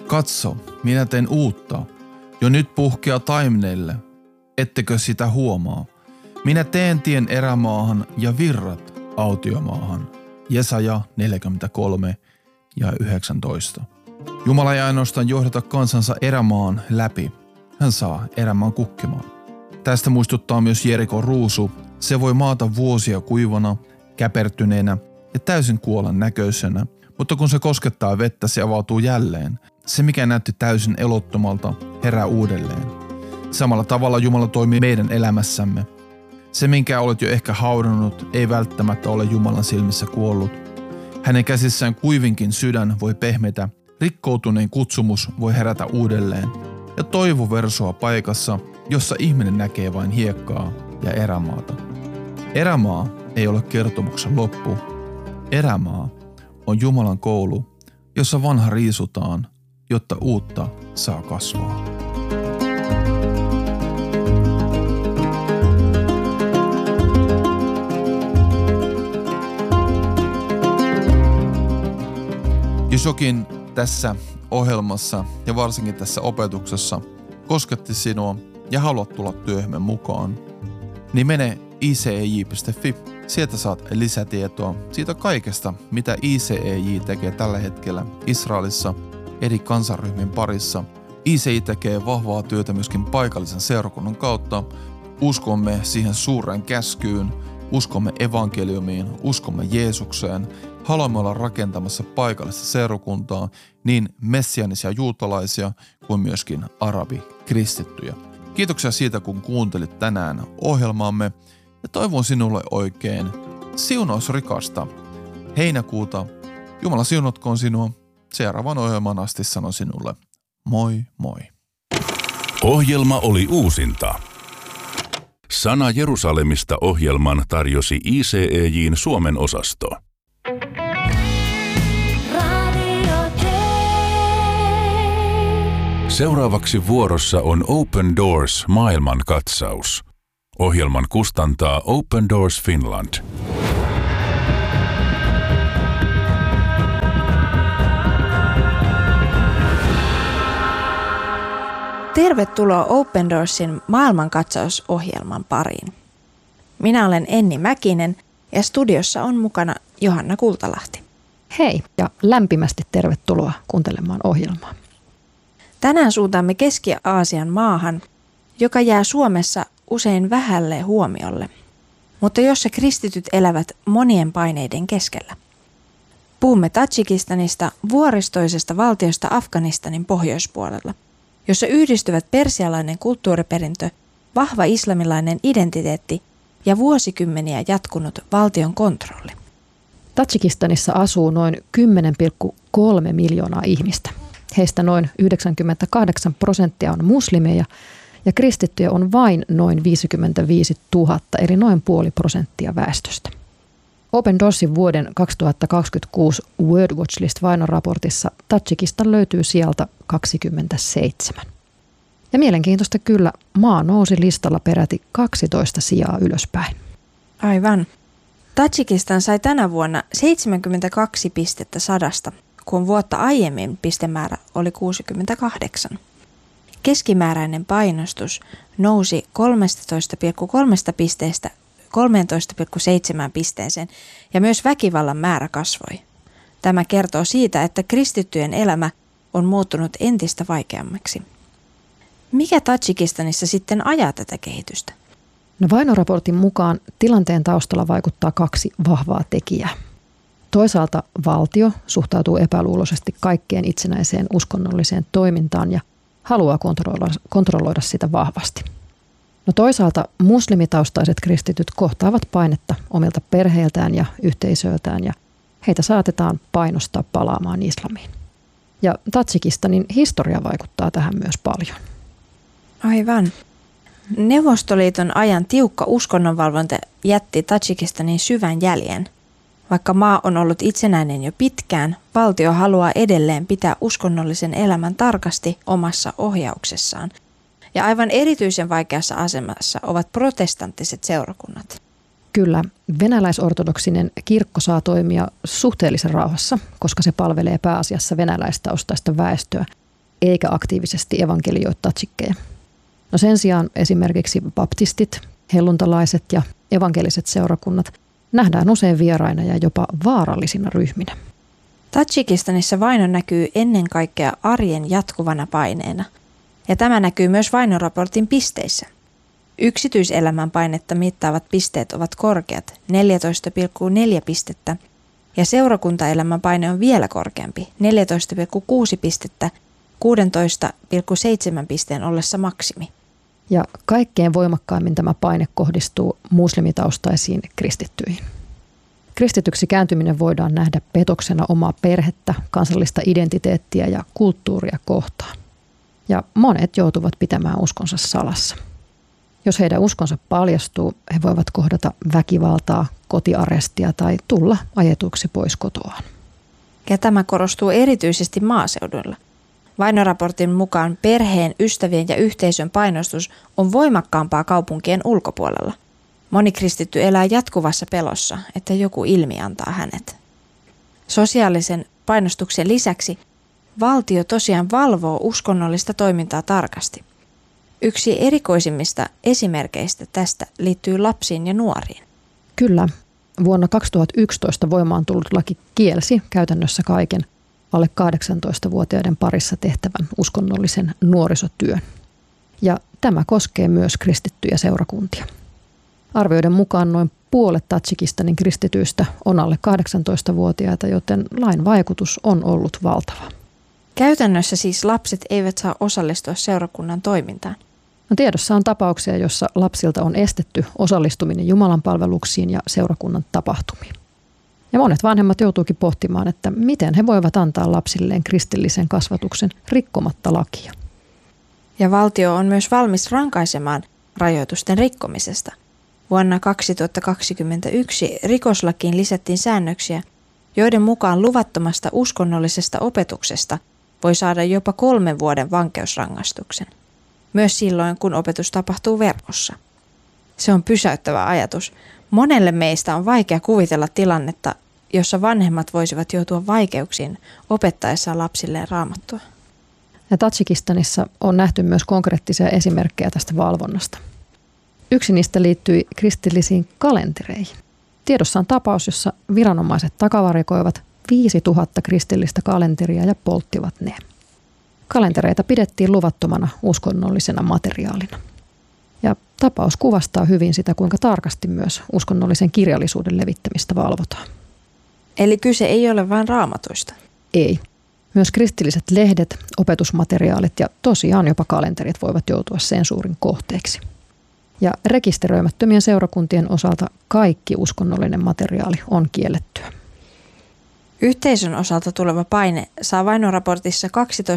Katso, minä teen uutta. Jo nyt puhkeaa taimenelle. Ettekö sitä huomaa? Minä teen tien erämaahan ja virrat autiomaahan. Jesaja 43 ja 19. Jumala ei ainoastaan johdata kansansa erämaan läpi. Hän saa erämaan kukkimaan. Tästä muistuttaa myös Jerikon ruusu. Se voi maata vuosia kuivana, käpertyneenä ja täysin kuolan näköisenä, mutta kun se koskettaa vettä, se avautuu jälleen. Se, mikä näytti täysin elottomalta, herää uudelleen. Samalla tavalla Jumala toimii meidän elämässämme. Se, minkä olet jo ehkä haudannut, ei välttämättä ole Jumalan silmissä kuollut. Hänen käsissään kuivinkin sydän voi pehmetä, rikkoutuneen kutsumus voi herätä uudelleen ja toivo versoa paikassa, jossa ihminen näkee vain hiekkaa ja erämaata. Erämaa ei ole kertomuksen loppu. Erämaa on Jumalan koulu, jossa vanha riisutaan, jotta uutta saa kasvaa. Jos jokin tässä ohjelmassa ja varsinkin tässä opetuksessa kosketti sinua ja haluat tulla työhömme mukaan, niin mene icej.fi. Sieltä saat lisätietoa siitä kaikesta, mitä ICEJ tekee tällä hetkellä Israelissa eri kansanryhmien parissa. ICEJ tekee vahvaa työtä myöskin paikallisen seurakunnan kautta. Uskomme siihen suureen käskyyn, uskomme evankeliumiin, uskomme Jeesukseen. Haluamme olla rakentamassa paikallista seurakuntaa, niin messianisia juutalaisia kuin myöskin arabikristittyjä. Kiitoksia siitä, kun kuuntelit tänään ohjelmaamme ja toivon sinulle oikein siunausrikasta heinäkuuta. Jumala siunatkoon sinua. Seuraavan ohjelman asti sanon sinulle moi moi. Ohjelma oli uusinta. Sana Jerusalemista -ohjelman tarjosi ICEJ:n Suomen osasto. Seuraavaksi vuorossa on Open Doors maailmankatsaus. Ohjelman kustantaa Open Doors Finland. Tervetuloa Open Doorsin maailmankatsausohjelman pariin. Minä olen Enni Mäkinen ja studiossa on mukana Johanna Kultalahti. Hei ja lämpimästi tervetuloa kuuntelemaan ohjelmaa. Tänään suuntaamme Keski-Aasian maahan, joka jää Suomessa usein vähälle huomiolle, mutta jossa kristityt elävät monien paineiden keskellä. Puhumme Tadžikistanista, vuoristoisesta valtiosta Afganistanin pohjoispuolella, jossa yhdistyvät persialainen kulttuuriperintö, vahva islamilainen identiteetti ja vuosikymmeniä jatkunut valtion kontrolli. Tadžikistanissa asuu noin 10,3 miljoonaa ihmistä. Heistä noin 98% on muslimeja ja kristittyjä on vain noin 55 000, eli noin 0,5% väestöstä. Open Doorsin vuoden 2026 World Watch List-vainoraportissa Tadžikistan löytyy sieltä 27. Ja mielenkiintoista kyllä, maa nousi listalla peräti 12 sijaa ylöspäin. Aivan. Tadžikistan sai tänä vuonna 72 pistettä 100, kun vuotta aiemmin pistemäärä oli 68. Keskimääräinen painostus nousi 13,3 pisteestä 13,7 pisteeseen ja myös väkivallan määrä kasvoi. Tämä kertoo siitä, että kristittyjen elämä on muuttunut entistä vaikeammaksi. Mikä Tadžikistanissa sitten ajaa tätä kehitystä? No vainoraportin mukaan tilanteen taustalla vaikuttaa kaksi vahvaa tekijää. Toisaalta valtio suhtautuu epäluuloisesti kaikkeen itsenäiseen uskonnolliseen toimintaan ja haluaa kontrolloida sitä vahvasti. No toisaalta muslimitaustaiset kristityt kohtaavat painetta omilta perheiltään ja yhteisöiltään ja heitä saatetaan painostaa palaamaan islamiin. Ja Tadžikistanin historia vaikuttaa tähän myös paljon. Aivan. Neuvostoliiton ajan tiukka uskonnonvalvonta jätti Tadžikistanin syvän jäljen. Vaikka maa on ollut itsenäinen jo pitkään, valtio haluaa edelleen pitää uskonnollisen elämän tarkasti omassa ohjauksessaan. Ja aivan erityisen vaikeassa asemassa ovat protestanttiset seurakunnat. Kyllä, venäläisortodoksinen kirkko saa toimia suhteellisen rauhassa, koska se palvelee pääasiassa venäläistaustaista väestöä. eikä aktiivisesti evankelioi tadžikkeja. No sen sijaan esimerkiksi baptistit, helluntalaiset ja evankeliset seurakunnat nähdään usein vieraina ja jopa vaarallisina ryhminä. Tadžikistanissa vaino näkyy ennen kaikkea arjen jatkuvana paineena, ja tämä näkyy myös vainoraportin pisteissä. Yksityiselämän painetta mittaavat pisteet ovat korkeat, 14,4 pistettä, ja seurakuntaelämän paine on vielä korkeampi, 14,6 pistettä, 16,7 pisteen ollessa maksimi. Ja kaikkein voimakkaimmin tämä paine kohdistuu muslimitaustaisiin kristittyihin. Kristityksi kääntyminen voidaan nähdä petoksena omaa perhettä, kansallista identiteettiä ja kulttuuria kohtaan. Ja monet joutuvat pitämään uskonsa salassa. Jos heidän uskonsa paljastuu, he voivat kohdata väkivaltaa, kotiarestia tai tulla ajetuksi pois kotoaan. Ja tämä korostuu erityisesti maaseudulla. Vainoraportin mukaan perheen, ystävien ja yhteisön painostus on voimakkaampaa kaupunkien ulkopuolella. Moni kristitty elää jatkuvassa pelossa, että joku ilmiantaa hänet. Sosiaalisen painostuksen lisäksi valtio tosiaan valvoo uskonnollista toimintaa tarkasti. Yksi erikoisimmista esimerkkeistä tästä liittyy lapsiin ja nuoriin. Kyllä, vuonna 2011 voimaan tullut laki kielsi käytännössä kaiken alle 18-vuotiaiden parissa tehtävän uskonnollisen nuorisotyön. Ja tämä koskee myös kristittyjä seurakuntia. Arvioiden mukaan noin puolet Tadžikistanin kristityistä on alle 18-vuotiaita, joten lain vaikutus on ollut valtava. Käytännössä siis lapset eivät saa osallistua seurakunnan toimintaan. No, tiedossa on tapauksia, joissa lapsilta on estetty osallistuminen Jumalan palveluksiin ja seurakunnan tapahtumiin. Ja monet vanhemmat joutuukin pohtimaan, että miten he voivat antaa lapsilleen kristillisen kasvatuksen rikkomatta lakia. Ja valtio on myös valmis rankaisemaan rajoitusten rikkomisesta. Vuonna 2021 rikoslakiin lisättiin säännöksiä, joiden mukaan luvattomasta uskonnollisesta opetuksesta voi saada jopa 3 vuoden vankeusrangaistuksen. Myös silloin, kun opetus tapahtuu verkossa. Se on pysäyttävä ajatus. Monelle meistä on vaikea kuvitella tilannetta, jossa vanhemmat voisivat joutua vaikeuksiin opettaessaan lapsilleen Raamattua. Ja Tadžikistanissa on nähty myös konkreettisia esimerkkejä tästä valvonnasta. Yksi niistä liittyi kristillisiin kalentereihin. Tiedossa on tapaus, jossa viranomaiset takavarikoivat 5000 kristillistä kalenteria ja polttivat ne. Kalentereita pidettiin luvattomana uskonnollisena materiaalina. Ja tapaus kuvastaa hyvin sitä, kuinka tarkasti myös uskonnollisen kirjallisuuden levittämistä valvotaan. Eli kyse ei ole vain raamatuista? Ei. Myös kristilliset lehdet, opetusmateriaalit ja tosiaan jopa kalenterit voivat joutua sensuurin kohteeksi. Ja rekisteröimättömien seurakuntien osalta kaikki uskonnollinen materiaali on kiellettyä. Yhteisön osalta tuleva paine saa vainoraportissa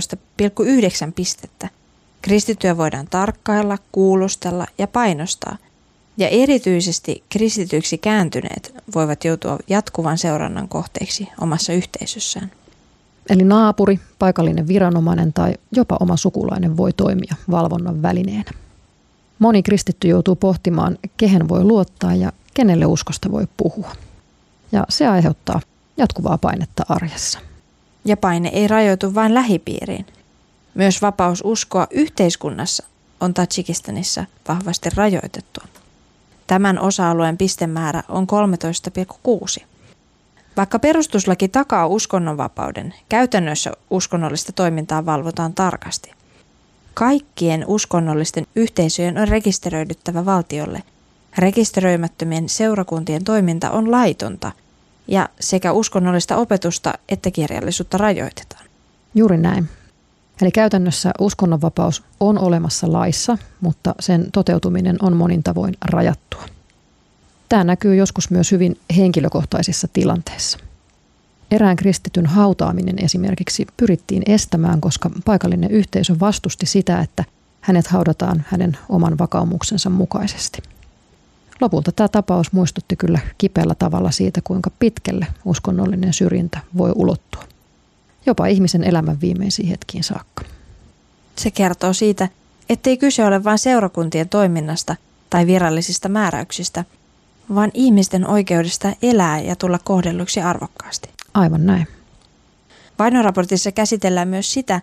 12,9 pistettä. Kristittyjä voidaan tarkkailla, kuulustella ja painostaa. Ja erityisesti kristityiksi kääntyneet voivat joutua jatkuvan seurannan kohteeksi omassa yhteisössään. Eli naapuri, paikallinen viranomainen tai jopa oma sukulainen voi toimia valvonnan välineenä. Moni kristitty joutuu pohtimaan, kehen voi luottaa ja kenelle uskosta voi puhua. Ja se aiheuttaa jatkuvaa painetta arjessa. Ja paine ei rajoitu vain lähipiiriin. Myös vapaus uskoa yhteiskunnassa on Tadžikistanissa vahvasti rajoitettua. Tämän osa-alueen pistemäärä on 13,6. Vaikka perustuslaki takaa uskonnonvapauden, käytännössä uskonnollista toimintaa valvotaan tarkasti. Kaikkien uskonnollisten yhteisöjen on rekisteröidyttävä valtiolle. Rekisteröimättömien seurakuntien toiminta on laitonta ja sekä uskonnollista opetusta että kirjallisuutta rajoitetaan. Juuri näin. Eli käytännössä uskonnonvapaus on olemassa laissa, mutta sen toteutuminen on monin tavoin rajattua. Tämä näkyy joskus myös hyvin henkilökohtaisissa tilanteissa. Erään kristityn hautaaminen esimerkiksi pyrittiin estämään, koska paikallinen yhteisö vastusti sitä, että hänet haudataan hänen oman vakaumuksensa mukaisesti. Lopulta tämä tapaus muistutti kyllä kipeällä tavalla siitä, kuinka pitkälle uskonnollinen syrjintä voi ulottua. Jopa ihmisen elämän viimeisiin hetkiin saakka. Se kertoo siitä, ettei kyse ole vain seurakuntien toiminnasta tai virallisista määräyksistä, vaan ihmisten oikeudesta elää ja tulla kohdelluksi arvokkaasti. Aivan näin. Vainoraportissa käsitellään myös sitä,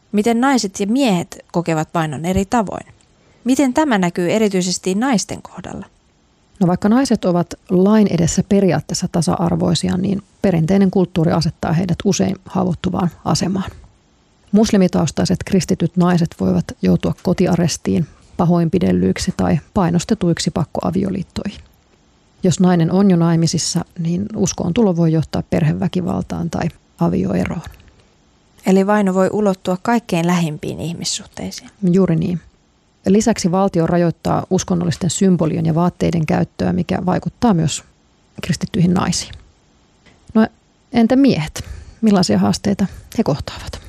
miten naiset ja miehet kokevat vainon eri tavoin. Miten tämä näkyy erityisesti naisten kohdalla? No vaikka naiset ovat lain edessä periaatteessa tasa-arvoisia, niin perinteinen kulttuuri asettaa heidät usein haavoittuvaan asemaan. Muslimitaustaiset kristityt naiset voivat joutua kotiarestiin, pahoinpidellyiksi tai painostetuiksi pakkoavioliittoihin. Jos nainen on jo naimisissa, niin uskoontulo voi johtaa perheväkivaltaan tai avioeroon. Eli vaino voi ulottua kaikkein lähimpiin ihmissuhteisiin. Juuri niin. Lisäksi valtio rajoittaa uskonnollisten symbolien ja vaatteiden käyttöä, mikä vaikuttaa myös kristittyihin naisiin. No entä miehet? Millaisia haasteita he kohtaavat?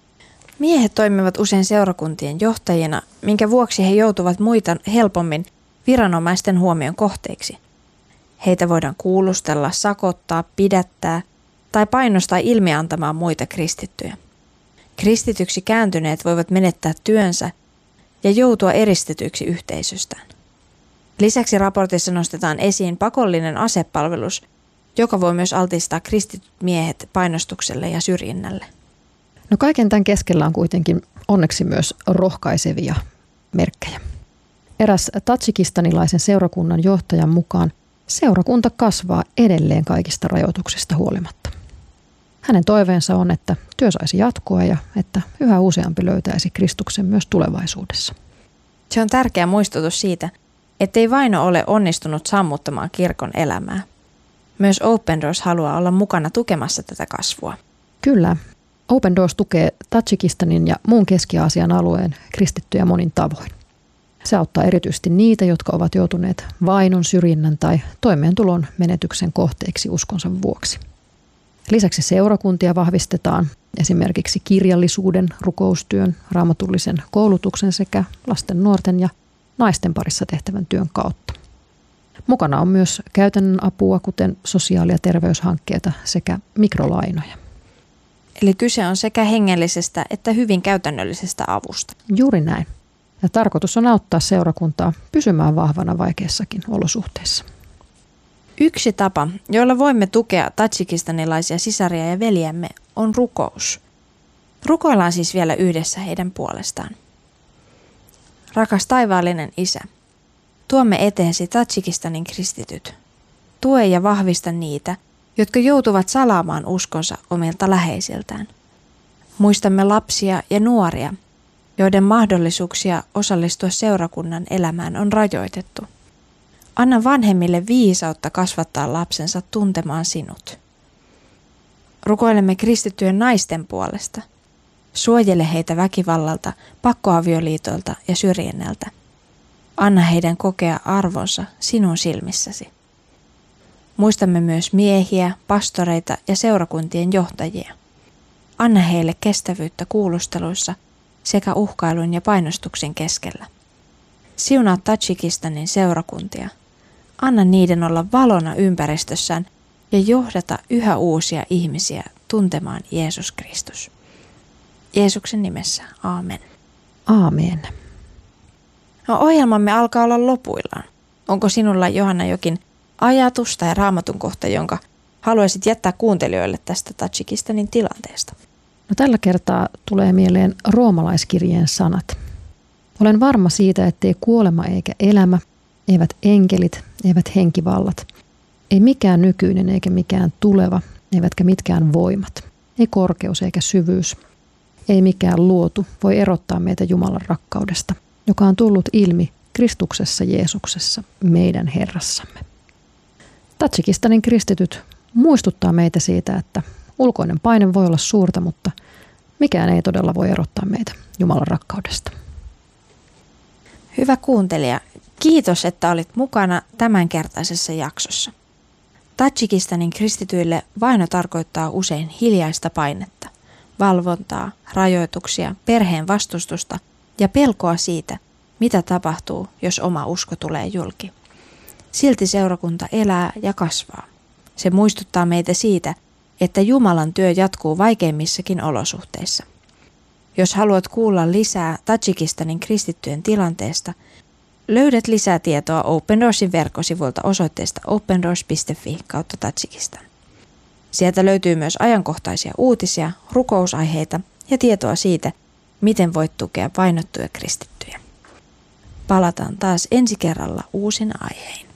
Miehet toimivat usein seurakuntien johtajina, minkä vuoksi he joutuvat muita helpommin viranomaisten huomion kohteiksi. Heitä voidaan kuulustella, sakottaa, pidättää tai painostaa ilmiantamaan muita kristittyjä. Kristityksi kääntyneet voivat menettää työnsä ja joutua eristetyksi yhteisöstään. Lisäksi raportissa nostetaan esiin pakollinen asepalvelus, joka voi myös altistaa kristityt miehet painostukselle ja syrjinnälle. No kaiken tämän keskellä on kuitenkin onneksi myös rohkaisevia merkkejä. Eräs tadžikistanilaisen seurakunnan johtajan mukaan seurakunta kasvaa edelleen kaikista rajoituksista huolimatta. Hänen toiveensa on, että työ saisi jatkoa ja että yhä useampi löytäisi Kristuksen myös tulevaisuudessa. Se on tärkeä muistutus siitä, ettei vaino ole onnistunut sammuttamaan kirkon elämää. Myös Open Doors haluaa olla mukana tukemassa tätä kasvua. Kyllä. Open Doors tukee Tadžikistanin ja muun Keski-Aasian alueen kristittyjä monin tavoin. Se auttaa erityisesti niitä, jotka ovat joutuneet vainon, syrjinnän tai toimeentulon menetyksen kohteeksi uskonsa vuoksi. Lisäksi seurakuntia vahvistetaan esimerkiksi kirjallisuuden, rukoustyön, raamatullisen koulutuksen sekä lasten, nuorten ja naisten parissa tehtävän työn kautta. Mukana on myös käytännön apua, kuten sosiaali- ja terveyshankkeita sekä mikrolainoja. Eli kyse on sekä hengellisestä että hyvin käytännöllisestä avusta. Juuri näin. Ja tarkoitus on auttaa seurakuntaa pysymään vahvana vaikeissakin olosuhteissa. Yksi tapa, jolla voimme tukea tadžikistanilaisia sisaria ja veljämme, on rukous. Rukoillaan siis vielä yhdessä heidän puolestaan. Rakas taivaallinen Isä, tuomme eteesi Tadžikistanin kristityt. Tue ja vahvista niitä, jotka joutuvat salaamaan uskonsa omilta läheisiltään. Muistamme lapsia ja nuoria, joiden mahdollisuuksia osallistua seurakunnan elämään on rajoitettu. Anna vanhemmille viisautta kasvattaa lapsensa tuntemaan sinut. Rukoilemme kristittyjen naisten puolesta. Suojele heitä väkivallalta, pakkoavioliitolta ja syrjinnältä. Anna heidän kokea arvonsa sinun silmissäsi. Muistamme myös miehiä, pastoreita ja seurakuntien johtajia. Anna heille kestävyyttä kuulusteluissa sekä uhkailun ja painostuksen keskellä. Siunaa Tadžikistanin seurakuntia. Anna niiden olla valona ympäristössään ja johdata yhä uusia ihmisiä tuntemaan Jeesus Kristus. Jeesuksen nimessä, aamen. Aamen. No, ohjelmamme alkaa olla lopuillaan. Onko sinulla, Johanna, jokin ajatus tai raamatun kohta, jonka haluaisit jättää kuuntelijoille tästä Tadžikistanin tilanteesta? No tällä kertaa tulee mieleen roomalaiskirjeen sanat. Olen varma siitä, ettei kuolema eikä elämä, eivät enkelit, eivät henkivallat, ei mikään nykyinen eikä mikään tuleva, eivätkä mitkään voimat, ei korkeus eikä syvyys, ei mikään luotu voi erottaa meitä Jumalan rakkaudesta, joka on tullut ilmi Kristuksessa Jeesuksessa, meidän Herrassamme. Tadžikistanin kristityt muistuttaa meitä siitä, että ulkoinen paine voi olla suurta, mutta mikään ei todella voi erottaa meitä Jumalan rakkaudesta. Hyvä kuuntelija, kiitos, että olit mukana tämänkertaisessa jaksossa. Tadžikistanin kristityille vaino tarkoittaa usein hiljaista painetta, valvontaa, rajoituksia, perheen vastustusta ja pelkoa siitä, mitä tapahtuu, jos oma usko tulee julki. Silti seurakunta elää ja kasvaa. Se muistuttaa meitä siitä, että Jumalan työ jatkuu vaikeimmissakin olosuhteissa. Jos haluat kuulla lisää Tadžikistanin kristittyjen tilanteesta, löydät lisää tietoa Open Doorsin verkkosivuilta osoitteesta opendoors.fi/Tadžikistan. Sieltä löytyy myös ajankohtaisia uutisia, rukousaiheita ja tietoa siitä, miten voit tukea vainottuja kristittyjä. Palataan taas ensi kerralla uusin aihein.